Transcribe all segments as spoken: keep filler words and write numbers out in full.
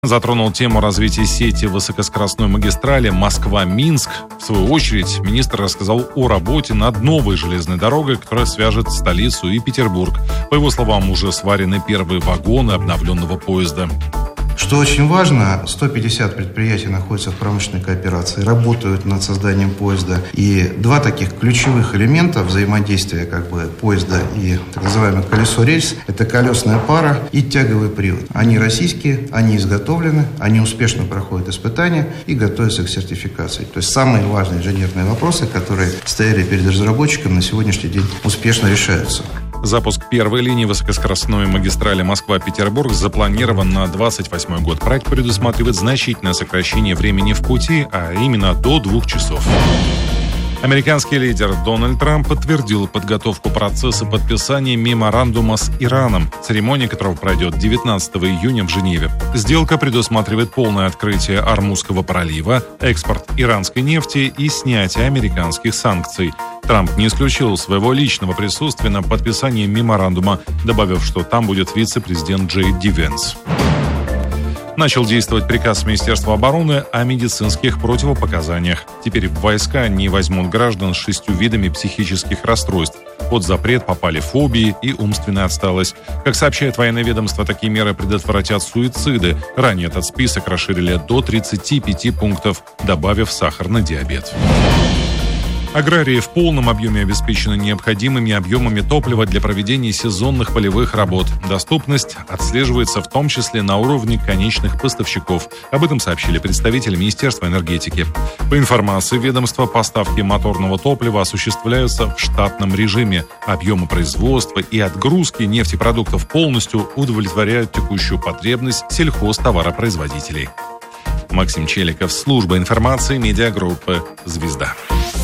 Затронул тему развития сети высокоскоростной магистрали Москва-Минск. В свою очередь, министр рассказал о работе над новой железной дорогой, которая свяжет столицу и Петербург. По его словам, уже сварены первые вагоны обновленного поезда. Что очень важно, сто пятьдесят предприятий находятся в промышленной кооперации, работают над созданием поезда. И два таких ключевых элемента взаимодействия как бы поезда и так называемое колесо-рельс – это колесная пара и тяговый привод. Они российские, они изготовлены, они успешно проходят испытания и готовятся к сертификации. То есть самые важные инженерные вопросы, которые стояли перед разработчиком, на сегодняшний день успешно решаются. Запуск первой линии высокоскоростной магистрали Москва-Петербург запланирован на двадцать восьмой год. Проект предусматривает значительное сокращение времени в пути, а именно до двух часов. Американский лидер Дональд Трамп подтвердил подготовку процесса подписания меморандума с Ираном, церемония которого пройдет девятнадцатого июня в Женеве. Сделка предусматривает полное открытие Ормузского пролива, экспорт иранской нефти и снятие американских санкций. Трамп не исключил своего личного присутствия на подписании меморандума, добавив, что там будет вице-президент Джей Ди Венс. Начал действовать приказ Министерства обороны о медицинских противопоказаниях. Теперь в войска не возьмут граждан с шестью видами психических расстройств. Под запрет попали фобии и умственная отсталость. Как сообщает военное ведомство, такие меры предотвратят суициды. Ранее этот список расширили до тридцати пяти пунктов, добавив сахарный диабет. Аграрии в полном объеме обеспечены необходимыми объемами топлива для проведения сезонных полевых работ. Доступность отслеживается в том числе на уровне конечных поставщиков. Об этом сообщили представители Министерства энергетики. По информации ведомства, поставки моторного топлива осуществляются в штатном режиме. Объемы производства и отгрузки нефтепродуктов полностью удовлетворяют текущую потребность сельхозтоваропроизводителей. Максим Челиков, служба информации медиагруппы «Звезда».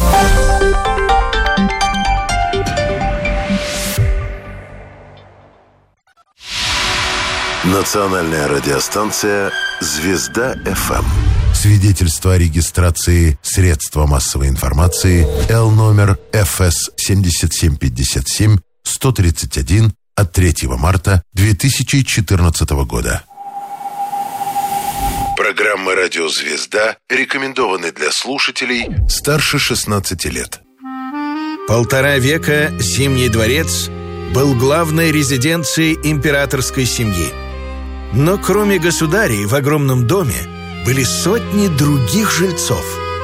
Национальная радиостанция «Звезда-эф эм». Свидетельство о регистрации средства массовой информации Л номер эф эс семь семь пять семь сто тридцать один от третьего марта две тысячи четырнадцатого года. Программа «Радио Звезда» рекомендованы для слушателей старше шестнадцати лет. Полтора века Зимний дворец был главной резиденцией императорской семьи. Но кроме государей в огромном доме были сотни других жильцов.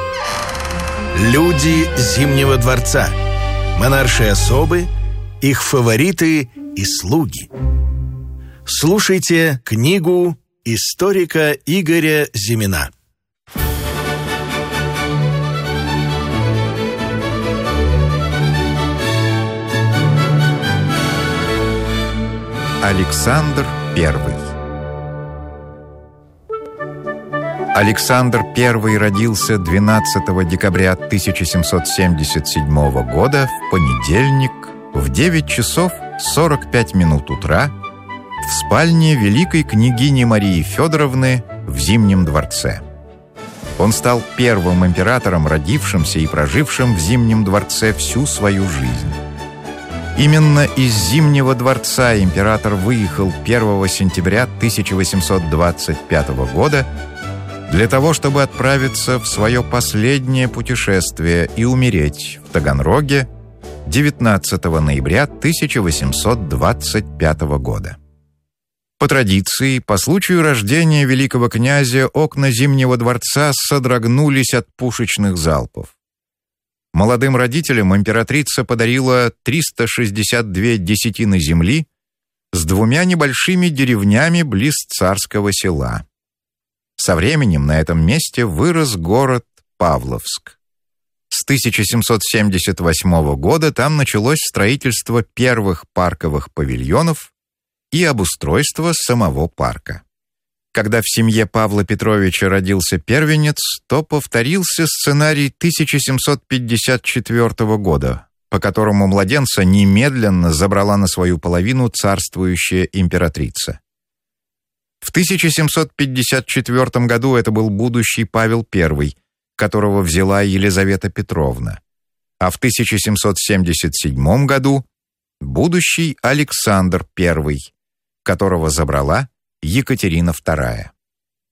Люди Зимнего дворца, монаршие особы, их фавориты и слуги. Слушайте книгу историка Игоря Зимина. Александр Первый. Александр Первый родился двенадцатого декабря тысяча семьсот семьдесят седьмого года в понедельник в девять часов сорок пять минут утра в спальне великой княгини Марии Федоровны в Зимнем дворце. Он стал первым императором, родившимся и прожившим в Зимнем дворце всю свою жизнь. Именно из Зимнего дворца император выехал первого сентября тысяча восемьсот двадцать пятого года для того, чтобы отправиться в свое последнее путешествие и умереть в Таганроге девятнадцатого ноября тысяча восемьсот двадцать пятого года. По традиции, по случаю рождения великого князя окна Зимнего дворца содрогнулись от пушечных залпов. Молодым родителям императрица подарила триста шестьдесят две десятины земли с двумя небольшими деревнями близ Царского Села. Со временем на этом месте вырос город Павловск. С тысяча семьсот семьдесят восьмого года там началось строительство первых парковых павильонов и обустройство самого парка. Когда в семье Павла Петровича родился первенец, то повторился сценарий тысяча семьсот пятьдесят четвёртого года, по которому младенца немедленно забрала на свою половину царствующая императрица. В тысяча семьсот пятьдесят четвёртом году это был будущий Павел Первый, которого взяла Елизавета Петровна, а в тысяча семьсот семьдесят седьмом году будущий Александр Первый, которого забрала Екатерина Вторая.